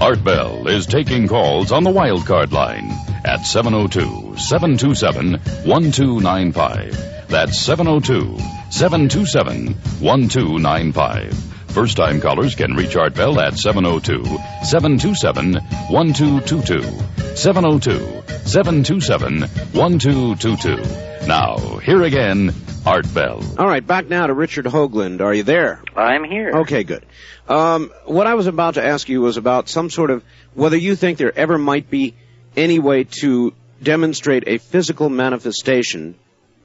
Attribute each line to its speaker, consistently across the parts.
Speaker 1: Art Bell is taking calls on the wildcard line at 702-727-1295. That's 702-727-1295. First-time callers can reach Art Bell at 702-727-1222. 702-727-1222. Now, here again, Art Bell.
Speaker 2: All right, back now to Richard Hoagland. Are you there?
Speaker 3: I'm here.
Speaker 2: Okay, good. What I was about to ask you was about some sort of, whether you think there ever might be any way to demonstrate a physical manifestation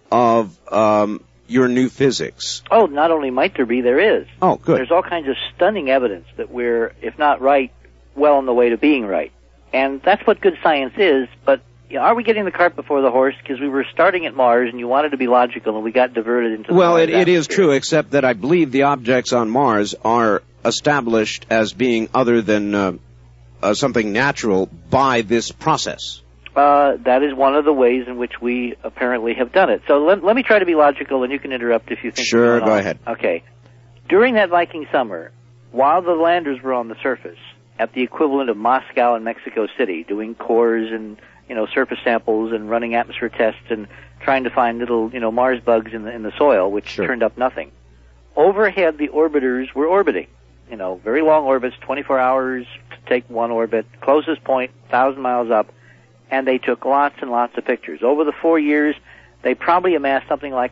Speaker 2: of your new physics.
Speaker 3: Oh, not only might there be, there is.
Speaker 2: Oh, good.
Speaker 3: There's all kinds of stunning evidence that we're, if not right, well on the way to being right. And that's what good science is, but are we getting the cart before the horse? Because we were starting at Mars, and you wanted to be logical, and we got diverted into the
Speaker 2: Well, it is true, except that I believe the objects on Mars are established as being other than something natural by this process.
Speaker 3: That is one of the ways in which we apparently have done it. So let me try to be logical, and you can interrupt if you think.
Speaker 2: Sure, go ahead.
Speaker 3: Okay. During that Viking summer, while the landers were on the surface, at the equivalent of Moscow and Mexico City, doing cores and surface samples and running atmosphere tests and trying to find little Mars bugs in the soil, which turned up nothing. Overhead, the orbiters were orbiting. Very long orbits, 24 hours to take one orbit, closest point, 1,000 miles up. And they took lots and lots of pictures. Over the 4 years, they probably amassed something like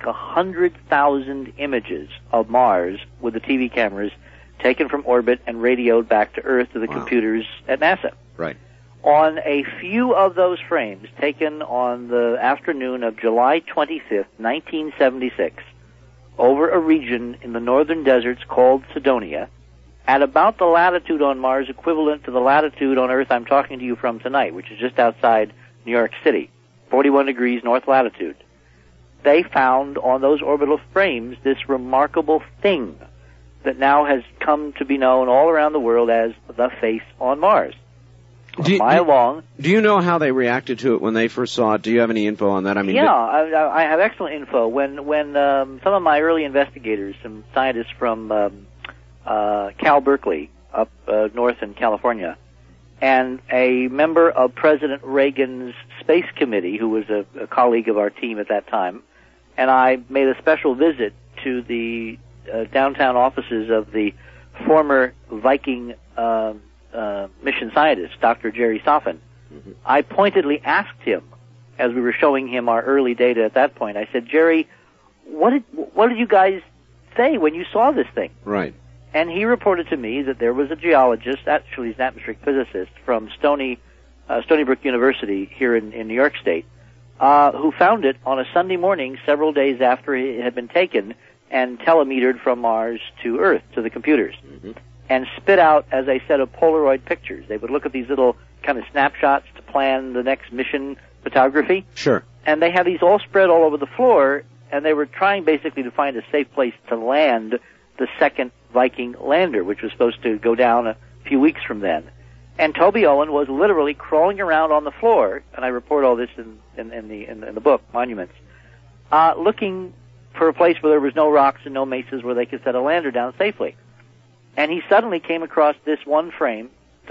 Speaker 3: 100,000 images of Mars with the TV cameras taken from orbit and radioed back to Earth to the computers at NASA.
Speaker 2: Right.
Speaker 3: On a few of those frames taken on the afternoon of July 25th, 1976, over a region in the northern deserts called Cydonia, at about the latitude on Mars equivalent to the latitude on Earth I'm talking to you from tonight, which is just outside New York City, 41 degrees north latitude, they found on those orbital frames this remarkable thing that now has come to be known all around the world as the face on Mars.
Speaker 2: Do you know how they reacted to it when they first saw it? Do you have any info on that?
Speaker 3: I have excellent info. When some of my early investigators, some scientists from Cal Berkeley up north in California, and a member of President Reagan's Space Committee, who was a colleague of our team at that time, and I made a special visit to the downtown offices of the former Viking mission scientist, Dr. Jerry Soffin. Mm-hmm. I pointedly asked him, as we were showing him our early data at that point, I said, Jerry, what did you guys say when you saw this thing?
Speaker 2: Right.
Speaker 3: And he reported to me that there was a geologist, actually he's an atmospheric physicist, from Stony Brook University here in New York State, who found it on a Sunday morning several days after it had been taken and telemetered from Mars to Earth, to the computers, and spit out, as I said, a Polaroid pictures. They would look at these little kind of snapshots to plan the next mission photography.
Speaker 2: Sure.
Speaker 3: And they have these all spread all over the floor, and they were trying basically to find a safe place to land the second Viking lander, which was supposed to go down a few weeks from then. And Toby Owen was literally crawling around on the floor, and I report all this in the book, Monuments, looking for a place where there was no rocks and no mesas where they could set a lander down safely. And he suddenly came across this one frame,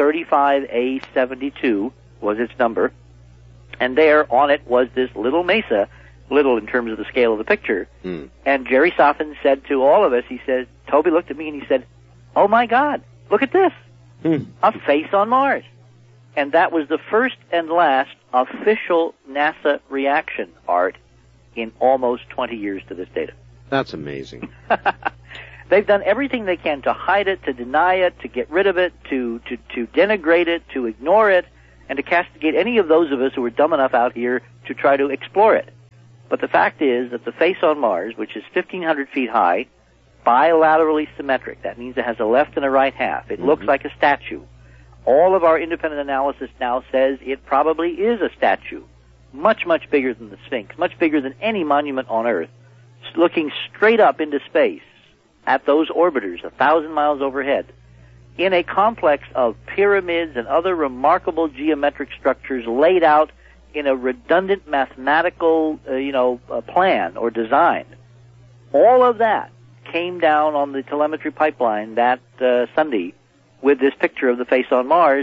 Speaker 3: 35A72 was its number, and there on it was this little mesa, little in terms of the scale of the picture. And Jerry Soffin said to all of us, he said, Toby looked at me and he said, oh my God, look at this, a face on Mars. And that was the first and last official NASA reaction, Art, in almost 20 years to this data.
Speaker 2: That's amazing.
Speaker 3: They've done everything they can to hide it, to deny it, to get rid of it, to denigrate it, to ignore it, and to castigate any of those of us who are dumb enough out here to try to explore it. But the fact is that the face on Mars, which is 1,500 feet high, bilaterally symmetric, that means it has a left and a right half. It looks like a statue. All of our independent analysis now says it probably is a statue, much, much bigger than the Sphinx, much bigger than any monument on Earth, looking straight up into space at those orbiters 1,000 miles overhead, in a complex of pyramids and other remarkable geometric structures laid out in a redundant mathematical, plan or design. All of that came down on the telemetry pipeline that Sunday with this picture of the face on Mars,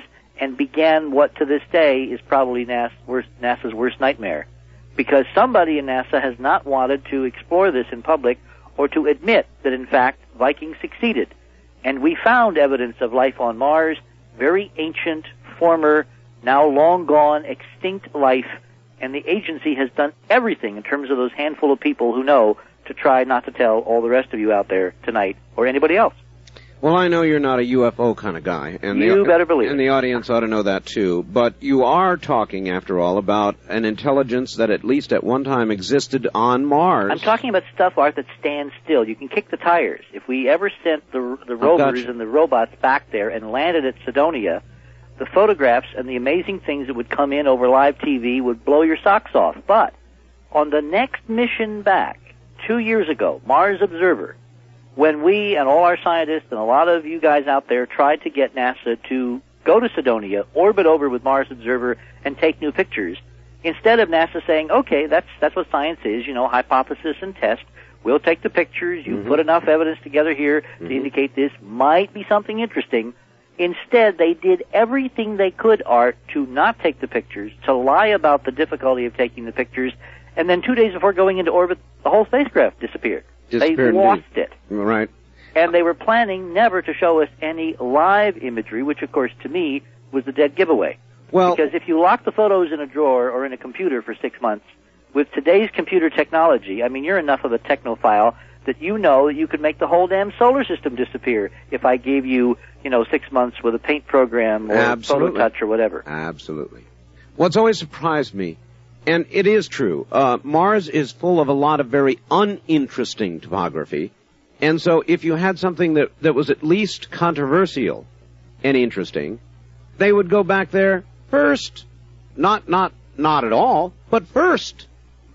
Speaker 3: and began what to this day is probably NASA's worst nightmare, because somebody in NASA has not wanted to explore this in public or to admit that, in fact, Viking succeeded. And we found evidence of life on Mars, very ancient, former, now long gone, extinct life, and the agency has done everything in terms of those handful of people who know to try not to tell all the rest of you out there tonight or anybody else.
Speaker 2: Well, I know you're not a UFO kind of guy. And
Speaker 3: you better believe it.
Speaker 2: And the audience ought to know that, too. But you are talking, after all, about an intelligence that at least at one time existed on Mars.
Speaker 3: I'm talking about stuff, Art, that stands still. You can kick the tires. If we ever sent the rovers and the robots back there and landed at Cydonia, the photographs and the amazing things that would come in over live TV would blow your socks off. But on the next mission back, 2 years ago, Mars Observer, when we and all our scientists and a lot of you guys out there tried to get NASA to go to Cydonia, orbit over with Mars Observer, and take new pictures, instead of NASA saying, okay, that's what science is, hypothesis and test, we'll take the pictures, you put enough evidence together here to indicate this might be something interesting. Instead, they did everything they could, Art, to not take the pictures, to lie about the difficulty of taking the pictures, and then 2 days before going into orbit, the whole spacecraft disappeared. They lost it.
Speaker 2: Right.
Speaker 3: And they were planning never to show us any live imagery, which, of course, to me, was the dead giveaway.
Speaker 2: Well,
Speaker 3: because if you lock the photos in a drawer or in a computer for 6 months, with today's computer technology, I mean, you're enough of a technophile that you know that you could make the whole damn solar system disappear if I gave you, 6 months with a paint program or PhotoTouch or whatever.
Speaker 2: Absolutely. What's always surprised me, and it is true, Mars is full of a lot of very uninteresting topography, and so if you had something that was at least controversial and interesting, they would go back there first. Not at all, but first.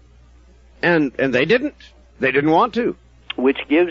Speaker 2: And they didn't. They didn't want to.
Speaker 3: Which gives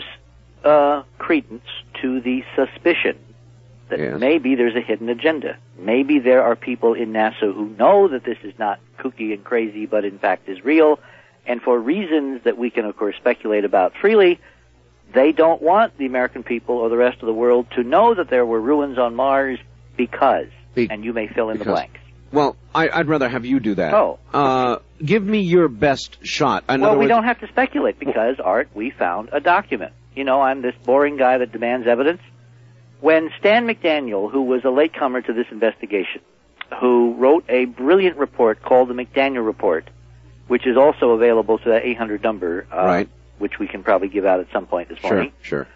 Speaker 3: credence to the suspicion that maybe there's a hidden agenda. Maybe there are people in NASA who know that this is not kooky and crazy, but in fact is real, and for reasons that we can, of course, speculate about freely, they don't want the American people or the rest of the world to know that there were ruins on Mars because, and you may fill in the blanks.
Speaker 2: Well, I'd rather have you do that.
Speaker 3: Oh.
Speaker 2: Give me your best shot.
Speaker 3: Well, we don't have to speculate because, Art, we found a document. I'm this boring guy that demands evidence. When Stan McDaniel, who was a latecomer to this investigation, who wrote a brilliant report called the McDaniel Report, which is also available to that 800 number, which we can probably give out at some point this morning.
Speaker 2: Sure.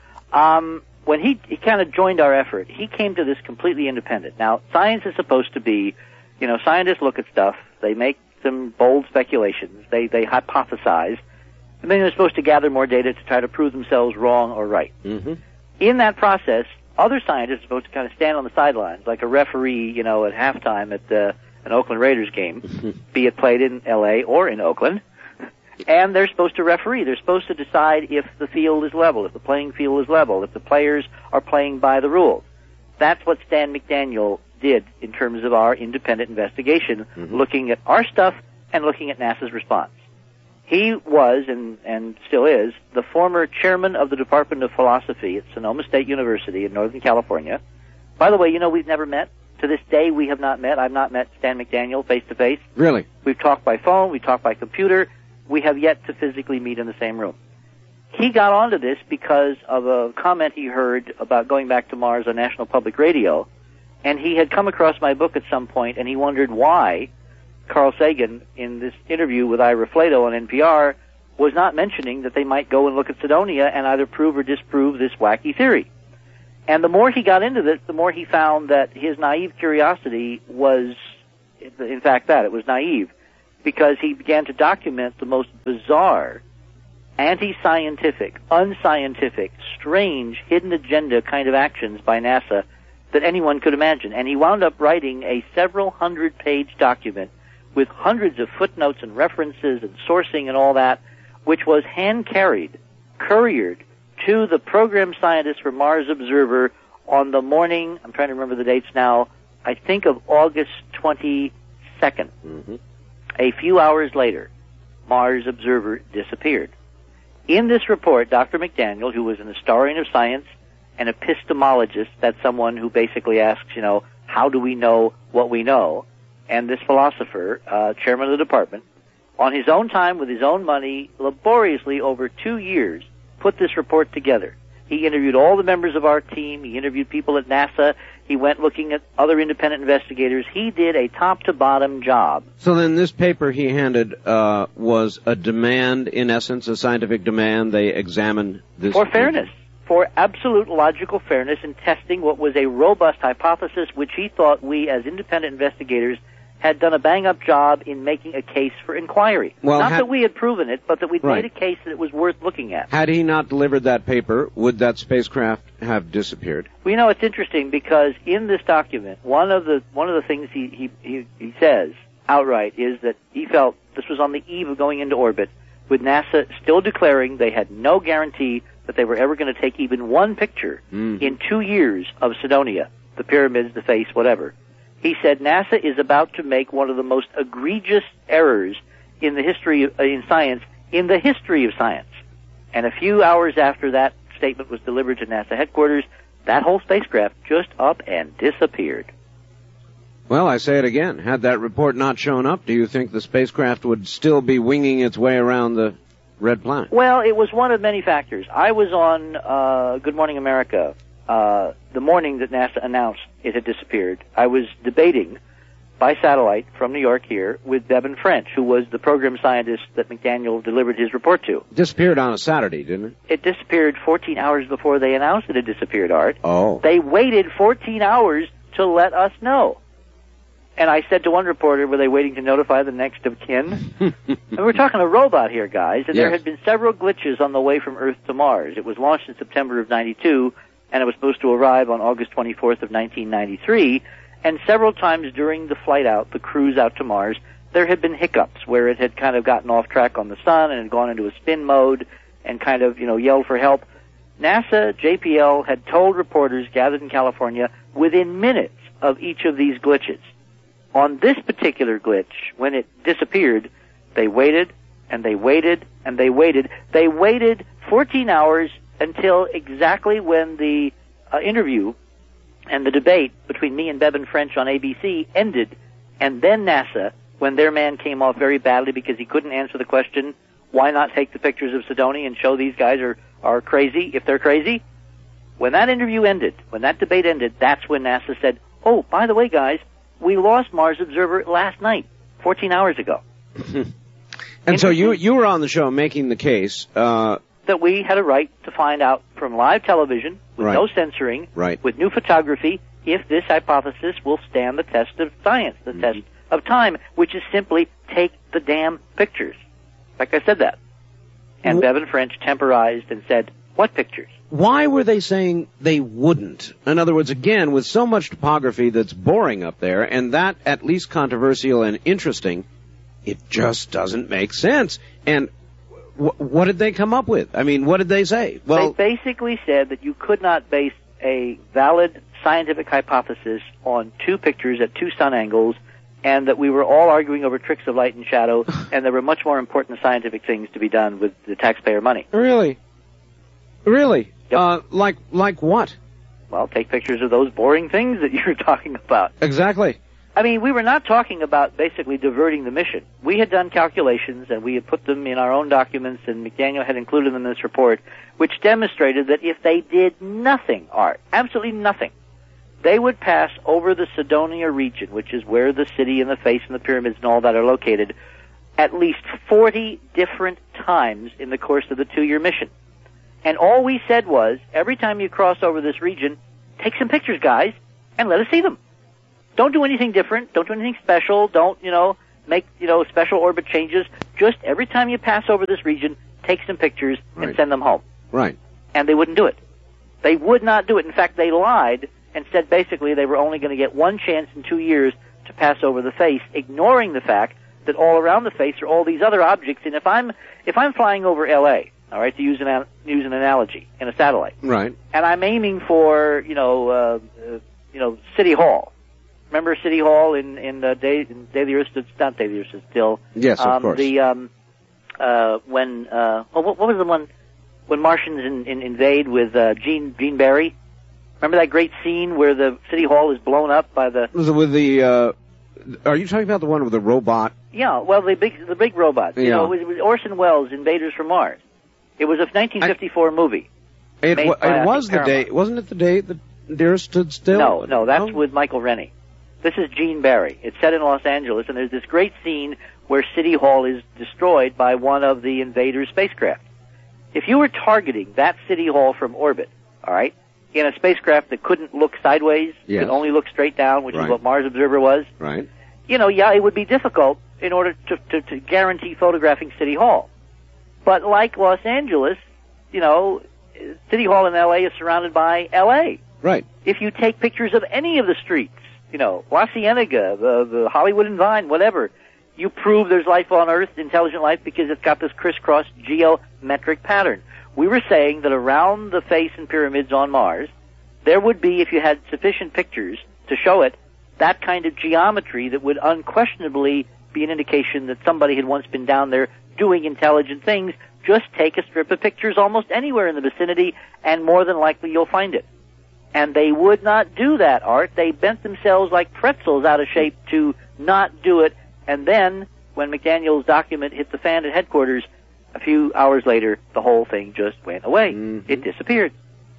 Speaker 3: When he kind of joined our effort, he came to this completely independent. Now, science is supposed to be, scientists look at stuff, they make some bold speculations, they hypothesize, and then they're supposed to gather more data to try to prove themselves wrong or right.
Speaker 2: Mm-hmm.
Speaker 3: In that process, other scientists are supposed to kind of stand on the sidelines, like a referee, at halftime at an Oakland Raiders game, be it played in L.A. or in Oakland, and they're supposed to referee. They're supposed to decide if the field is level, if the playing field is level, if the players are playing by the rules. That's what Stan McDaniel did in terms of our independent investigation, looking at our stuff and looking at NASA's response. He was, and still is, the former chairman of the Department of Philosophy at Sonoma State University in Northern California. By the way, we've never met. To this day, we have not met. I've not met Stan McDaniel face-to-face.
Speaker 2: Really?
Speaker 3: We've talked by phone. We've talked by computer. We have yet to physically meet in the same room. He got onto this because of a comment he heard about going back to Mars on National Public Radio, and he had come across my book at some point, and he wondered why Carl Sagan, in this interview with Ira Flato on NPR, was not mentioning that they might go and look at Cydonia and either prove or disprove this wacky theory. And the more he got into this, the more he found that his naive curiosity was, in fact, it was naive, because he began to document the most bizarre, anti-scientific, unscientific, strange, hidden agenda kind of actions by NASA that anyone could imagine. And he wound up writing a several hundred-page document with hundreds of footnotes and references and sourcing and all that, which was hand-carried, couriered to the program scientists for Mars Observer on the morning, I'm trying to remember the dates now, I think of August 22nd.
Speaker 2: Mm-hmm.
Speaker 3: A few hours later, Mars Observer disappeared. In this report, Dr. McDaniel, who was an historian of science, an epistemologist, that's someone who basically asks, how do we know what we know? And this philosopher, chairman of the department, on his own time, with his own money, laboriously over 2 years, put this report together. He interviewed all the members of our team. He interviewed people at NASA. He went looking at other independent investigators. He did a top-to-bottom job.
Speaker 2: So then this paper he handed was a demand, in essence, a scientific demand. They examined this.
Speaker 3: For fairness. For absolute logical fairness in testing what was a robust hypothesis, which he thought we, as independent investigators, had done a bang-up job in making a case for inquiry.
Speaker 2: Well,
Speaker 3: not that we had proven it, but that we'd made a case that it was worth looking at.
Speaker 2: Had he not delivered that paper, would that spacecraft have disappeared?
Speaker 3: Well, you know, it's interesting because in this document, one of the things he says outright is that he felt this was on the eve of going into orbit, with NASA still declaring they had no guarantee that they were ever going to take even one picture in 2 years of Cydonia, the pyramids, the face, whatever. He said NASA is about to make one of the most egregious errors in the history in science, in the history of science. And a few hours after that statement was delivered to NASA headquarters, that whole spacecraft just up and disappeared.
Speaker 2: Well, I say it again. Had that report not shown up, do you think the spacecraft would still be winging its way around the red planet?
Speaker 3: Well, it was one of many factors. I was on Good Morning America the morning that NASA announced it had disappeared. I was debating by satellite from New York here with Bevan French, who was the program scientist that McDaniel delivered his report to.
Speaker 2: Disappeared on a Saturday, didn't it?
Speaker 3: It disappeared 14 hours before they announced it had disappeared, Art.
Speaker 2: Oh.
Speaker 3: They waited 14 hours to let us know. And I said to one reporter, were they waiting to notify the next of kin? And we're talking a robot here, guys, and there had been several glitches on the way from Earth to Mars. It was launched in September of 92, and it was supposed to arrive on August 24th of 1993, and several times during the flight out, the cruise out to Mars, there had been hiccups where it had kind of gotten off track on the sun and had gone into a spin mode and kind of, yelled for help. NASA, JPL, had told reporters gathered in California within minutes of each of these glitches. On this particular glitch, when it disappeared, they waited, and they waited, and they waited. They waited 14 hours until exactly when the interview and the debate between me and Bevan French on ABC ended, and then NASA, when their man came off very badly because he couldn't answer the question, why not take the pictures of Cydonia and show these guys are crazy if they're crazy? When that interview ended, when that debate ended, that's when NASA said, oh, by the way, guys, we lost Mars Observer last night, 14 hours ago.
Speaker 2: And so you were on the show making the case
Speaker 3: that we had a right to find out from live television, with no censoring, with new photography, if this hypothesis will stand the test of science, the test of time, which is simply take the damn pictures. Like I said that. And Bevan French temporized and said, what pictures?
Speaker 2: Why were they saying they wouldn't? In other words, again, with so much topography that's boring up there, and that at least controversial and interesting, it just doesn't make sense. And what did they come up with? I mean, what did they say? Well,
Speaker 3: they basically said that you could not base a valid scientific hypothesis on two pictures at two sun angles, and that we were all arguing over tricks of light and shadow, and there were much more important scientific things to be done with the taxpayer money.
Speaker 2: Really? Really?
Speaker 3: Yep.
Speaker 2: Like what?
Speaker 3: Well, take pictures of those boring things that you're talking about.
Speaker 2: Exactly.
Speaker 3: I mean, we were not talking about basically diverting the mission. We had done calculations, and we had put them in our own documents, and McDaniel had included them in this report, which demonstrated that if they did nothing, Art, absolutely nothing, they would pass over the Cydonia region, which is where the city and the face and the pyramids and all that are located, at least 40 different times in the course of the 2-year mission. And all we said was, every time you cross over this region, take some pictures, guys, and let us see them. Don't do anything different. Don't do anything special. Don't, make, special orbit changes. Just every time you pass over this region, take some pictures and send them home.
Speaker 2: Right.
Speaker 3: And they wouldn't do it. They would not do it. In fact, they lied and said basically they were only going to get one chance in 2 years to pass over the face, ignoring the fact that all around the face are all these other objects. And if I'm flying over L.A., all right, to use an analogy in a satellite,
Speaker 2: right,
Speaker 3: and I'm aiming for City Hall. Remember City Hall in Day the Earth Stood, not Day the Earth Stood Still.
Speaker 2: Yes, of course.
Speaker 3: What was the one when Martians invade with Gene Barry? Remember that great scene where the City Hall is blown up by the...
Speaker 2: Was it with the, are you talking about the one with the robot?
Speaker 3: Yeah, well, the big robot.
Speaker 2: Yeah.
Speaker 3: You know, it was Orson Welles' Invaders from Mars. It was a 1954 movie.
Speaker 2: It was the
Speaker 3: Paramount.
Speaker 2: day, wasn't it the day that Deer stood still?
Speaker 3: No, that's with Michael Rennie. This is Gene Barry. It's set in Los Angeles, and there's this great scene where City Hall is destroyed by one of the Invaders' spacecraft. If you were targeting that City Hall from orbit, all right, in a spacecraft that couldn't look sideways,
Speaker 2: Yes.
Speaker 3: could only look straight down, which
Speaker 2: Right.
Speaker 3: is what Mars Observer was,
Speaker 2: Right.
Speaker 3: you know, yeah, it would be difficult in order to guarantee photographing City Hall. But like Los Angeles, you know, City Hall in L.A. is surrounded by L.A.
Speaker 2: Right.
Speaker 3: If you take pictures of any of the streets, you know, La Cienega, the Hollywood and Vine, whatever, you prove there's life on Earth, intelligent life, because it's got this crisscross geometric pattern. We were saying that around the face and pyramids on Mars, there would be, if you had sufficient pictures to show it, that kind of geometry that would unquestionably be an indication that somebody had once been down there doing intelligent things. Just take a strip of pictures almost anywhere in the vicinity, and more than likely you'll find it. And they would not do that, Art. They bent themselves like pretzels out of shape to not do it. And then, when McDaniel's document hit the fan at headquarters, a few hours later, the whole thing just went away.
Speaker 2: Mm-hmm.
Speaker 3: It disappeared.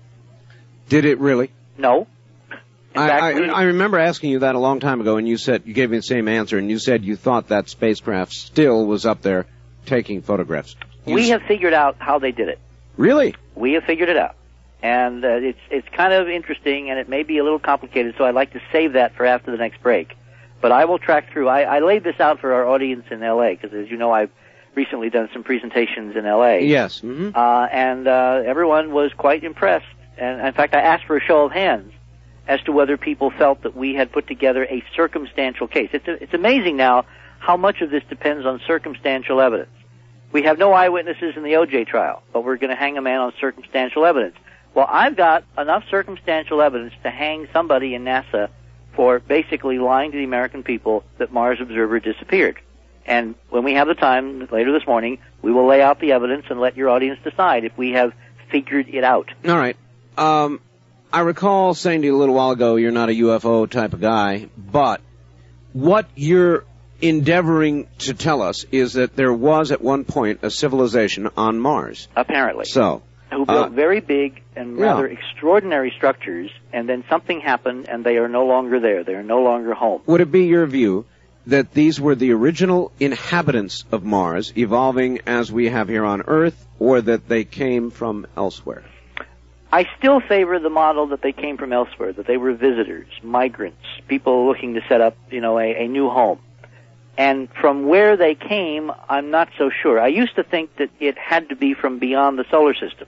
Speaker 2: Did it really?
Speaker 3: No. In fact,
Speaker 2: I remember asking you that a long time ago, and you gave me the same answer, and you said you thought that spacecraft still was up there taking photographs.
Speaker 3: we have figured out how they did it.
Speaker 2: Really?
Speaker 3: We have figured it out. And it's kind of interesting, and it may be a little complicated, so I'd like to save that for after the next break. But I will track through. I laid this out for our audience in L.A., because as you know, I've recently done some presentations in L.A.
Speaker 2: Yes. Mm-hmm.
Speaker 3: And everyone was quite impressed. And in fact, I asked for a show of hands as to whether people felt that we had put together a circumstantial case. It's amazing now how much of this depends on circumstantial evidence. We have no eyewitnesses in the O.J. trial, but we're going to hang a man on circumstantial evidence. Well, I've got enough circumstantial evidence to hang somebody in NASA for basically lying to the American people that Mars Observer disappeared. And when we have the time later this morning, we will lay out the evidence and let your audience decide if we have figured it out.
Speaker 2: All right. I recall saying to you a little while ago you're not a UFO type of guy, but what you're endeavoring to tell us is that there was at one point a civilization on Mars.
Speaker 3: Apparently.
Speaker 2: So,
Speaker 3: who built very big and rather extraordinary structures, and then something happened and they are no longer there. They are no longer home.
Speaker 2: would it be your view that these were the original inhabitants of Mars, evolving as we have here on Earth, or that they came from elsewhere?
Speaker 3: I still favor the model that they came from elsewhere, that they were visitors, migrants, people looking to set up, a new home. And from where they came, I'm not so sure. I used to think that it had to be from beyond the solar system.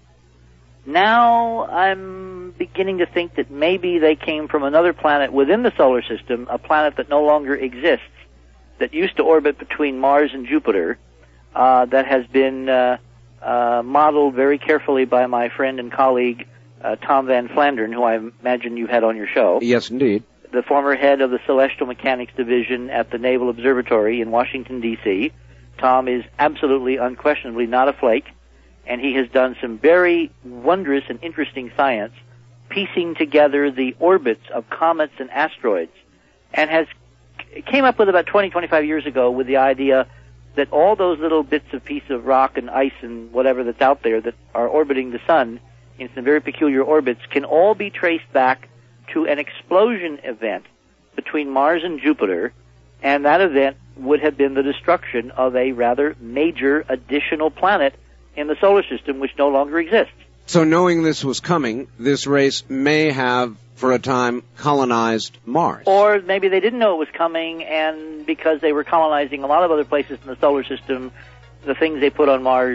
Speaker 3: Now I'm beginning to think that maybe they came from another planet within the solar system, a planet that no longer exists, that used to orbit between Mars and Jupiter, that has been modeled very carefully by my friend and colleague, Tom Van Flandern, who I imagine you've had on your show.
Speaker 2: Yes, indeed.
Speaker 3: The former head of the Celestial Mechanics Division at the Naval Observatory in Washington, D.C. Tom is absolutely, unquestionably not a flake, and he has done some very wondrous and interesting science, piecing together the orbits of comets and asteroids, and came up with about 25 years ago with the idea that all those little bits of piece of rock and ice and whatever that's out there that are orbiting the sun in some very peculiar orbits can all be traced back to an explosion event between Mars and Jupiter, and that event would have been the destruction of a rather major additional planet in the solar system which no longer exists.
Speaker 2: So knowing this was coming, this race may have, for a time, colonized Mars.
Speaker 3: Or maybe they didn't know it was coming, and because they were colonizing a lot of other places in the solar system, the things they put on Mars